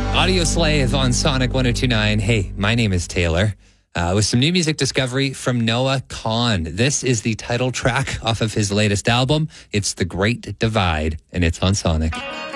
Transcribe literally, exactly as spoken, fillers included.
Audio Slave on Sonic one oh two point nine. Hey, my name is Taylor. Uh, with some new music discovery from Noah Kahan. This is the title track off of his latest album. It's The Great Divide, and it's on Sonic.